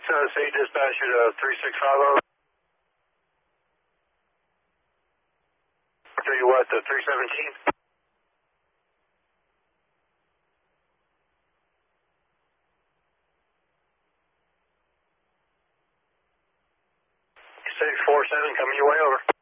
Say dispatch at 3650. Tell you what, the 317. You say 47 coming your way over.